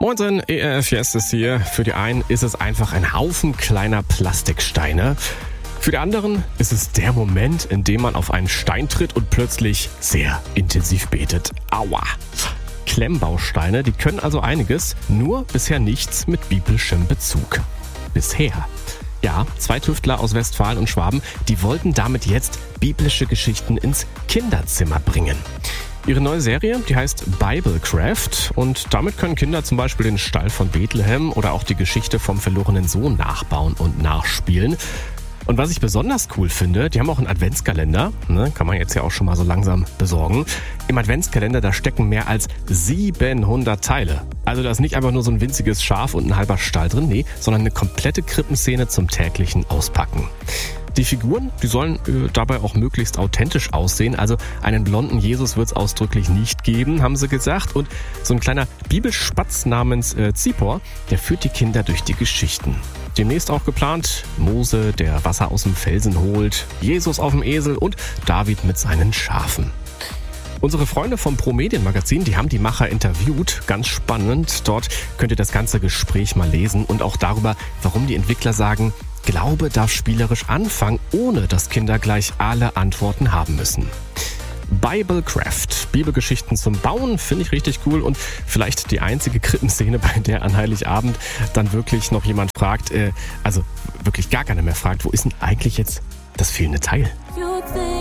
Moinsen, ERF Yes ist hier. Für die einen ist es einfach ein Haufen kleiner Plastiksteine. Für die anderen ist es der Moment, in dem man auf einen Stein tritt und plötzlich sehr intensiv betet. Aua! Klemmbausteine, die können also einiges, nur bisher nichts mit biblischem Bezug. Bisher. Ja, 2 Tüftler aus Westfalen und Schwaben, die wollten damit jetzt biblische Geschichten ins Kinderzimmer bringen. Ihre neue Serie, die heißt Biblecraft und damit können Kinder zum Beispiel den Stall von Bethlehem oder auch die Geschichte vom verlorenen Sohn nachbauen und nachspielen. Und was ich besonders cool finde, die haben auch einen Adventskalender, kann man jetzt ja auch schon mal so langsam besorgen. Im Adventskalender, da stecken mehr als 700 Teile. Also da ist nicht einfach nur so ein winziges Schaf und ein halber Stall drin, nee, sondern eine komplette Krippenszene zum täglichen Auspacken. Die Figuren, die sollen dabei auch möglichst authentisch aussehen. Also einen blonden Jesus wird es ausdrücklich nicht geben, haben sie gesagt. Und so ein kleiner Bibelspatz namens Zipor, der führt die Kinder durch die Geschichten. Demnächst auch geplant Mose, der Wasser aus dem Felsen holt, Jesus auf dem Esel und David mit seinen Schafen. Unsere Freunde vom Pro-Medien-Magazin, die haben die Macher interviewt. Ganz spannend. Dort könnt ihr das ganze Gespräch mal lesen und auch darüber, warum die Entwickler sagen, Glaube darf spielerisch anfangen, ohne dass Kinder gleich alle Antworten haben müssen. Biblecraft, Bibelgeschichten zum Bauen, finde ich richtig cool und vielleicht die einzige Krippenszene, bei der an Heiligabend dann wirklich noch jemand fragt, also wirklich gar keiner mehr fragt, wo ist denn eigentlich jetzt das fehlende Teil?